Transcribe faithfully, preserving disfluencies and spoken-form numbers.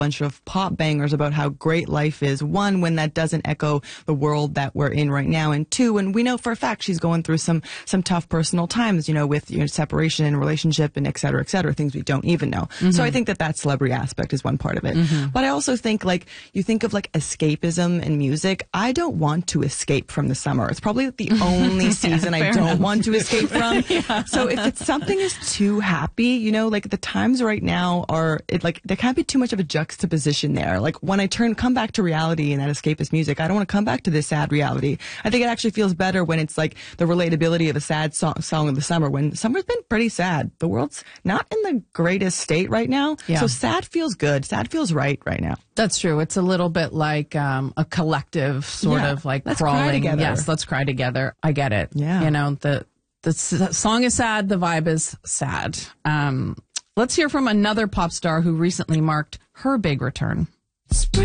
bunch of pop bangers about how great life is. One, when that doesn't echo the world that we're in right now, and two, when we know for a fact she's going through some some tough personal times, you know, with you know separation and relationship and et cetera, et cetera, things we don't even know. Mm-hmm. So I think that that celebrity aspect is one part of it. Mm-hmm. But I also think, like, you think of like escapism in music. I don't want to escape from the summer. It's probably the only season I don't enough. want to escape from. Yeah. So if it's something is too happy, you know, like the times right now are it like there can't be too much of a juxtaposition there. Like when I turn come back to reality and that escapist music, I don't want to come back to this sad reality. I think it actually feels better when it's like the relatability of a sad song, song of the summer, when summer's been pretty sad. The world's not in the greatest state right now. Yeah. So sad feels good. Sad feels right right now. That's true. It's a little bit like um, a collective sort Yeah. of like Let's crawling. cry together. Yes, let's cry together. I get it. Yeah. You know, the the s- song is sad. The vibe is sad. Um, let's hear from another pop star who recently marked her big return.